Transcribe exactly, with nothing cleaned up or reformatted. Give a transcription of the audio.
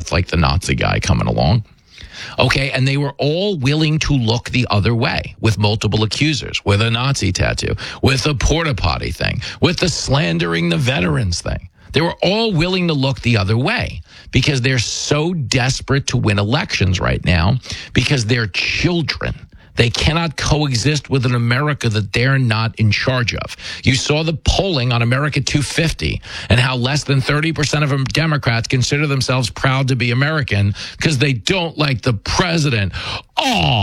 with like the Nazi guy coming along. Okay, and they were all willing to look the other way with multiple accusers, with a Nazi tattoo, with a porta potty thing, with the slandering the veterans thing. They were all willing to look the other way because they're so desperate to win elections right now because they're children. They cannot coexist with an America that they're not in charge of. You saw the polling on America two fifty and how less than thirty percent of Democrats consider themselves proud to be American because they don't like the president. Oh.